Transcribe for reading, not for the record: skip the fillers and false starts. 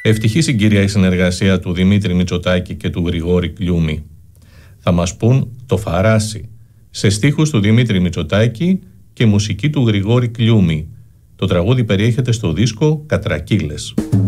Ευτυχή συγκυρία η συνεργασία του Δημήτρη Μητσοτάκη και του Γρηγόρη Κλιούμη. Θα μας πούν το Φαράσι, σε στίχους του Δημήτρη Μητσοτάκη και μουσική του Γρηγόρη Κλιούμη. Το τραγούδι περιέχεται στο δίσκο Κατρακύλες.